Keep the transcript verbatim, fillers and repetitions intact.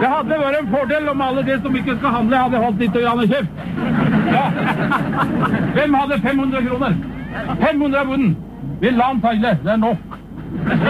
Det hadde vært en fordel om alle de som ikke skal handle hadde holdt litt og grann kjeft. Ja. Hvem hadde fem hundre kroner? fem hundre av bunnen. Vi la han feile, det er nok.